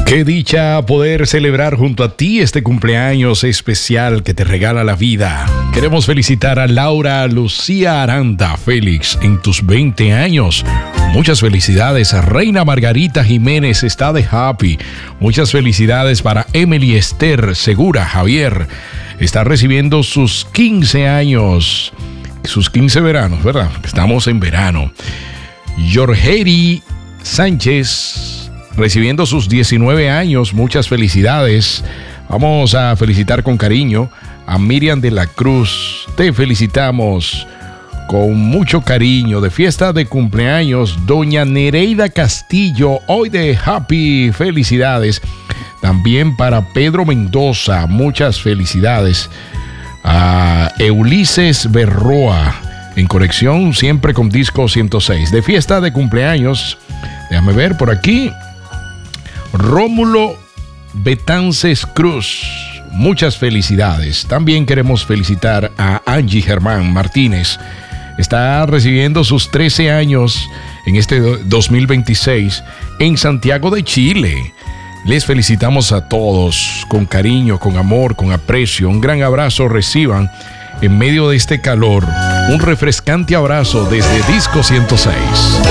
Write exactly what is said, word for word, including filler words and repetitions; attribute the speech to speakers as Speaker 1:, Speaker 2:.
Speaker 1: Qué dicha poder celebrar junto a ti este cumpleaños especial que te regala la vida. Queremos felicitar a Laura Lucía Aranda Félix en tus veinte años. Muchas felicidades a Reina Margarita Jiménez, está de happy. Muchas felicidades para Emily Esther Segura Javier. Está recibiendo sus quince años. Sus quince veranos, ¿verdad? Estamos en verano. Yorgeri Sánchez recibiendo sus diecinueve años, muchas felicidades. Vamos a felicitar con cariño a Miriam de la Cruz. Te felicitamos con mucho cariño. De fiesta de cumpleaños, doña Nereida Castillo, hoy de happy, felicidades. También para Pedro Mendoza, muchas felicidades. A Ulises Berroa, en conexión siempre con Disco ciento seis. De fiesta de cumpleaños, déjame ver por aquí. Rómulo Betances Cruz, muchas felicidades. También queremos felicitar a Angie Germán Martínez. Está recibiendo sus trece años en este dos mil veintiséis en Santiago de Chile. Les felicitamos a todos con cariño, con amor, con aprecio. Un gran abrazo reciban en medio de este calor. Un refrescante abrazo desde Disco ciento seis.